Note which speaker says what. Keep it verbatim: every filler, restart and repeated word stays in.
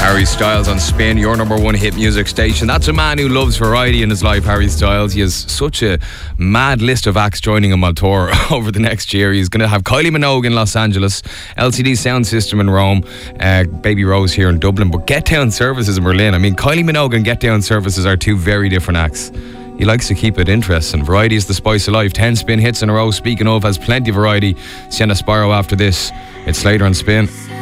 Speaker 1: Harry Styles on Spin, your number one hit music station. That's a man who loves variety in his life, Harry Styles. He has such a mad list of acts joining him on tour over the next year. He's going to have Kylie Minogue in Los Angeles, L C D Sound System in Rome, uh, Baby Rose here in Dublin, but Get Down Services in Berlin. I mean, Kylie Minogue and Get Down Services are two very different acts. He likes to keep it interesting. Variety is the spice of life. Ten Spin hits in a row. Speaking of, has plenty of variety. Sienna Sparrow after this. It's later on Spin.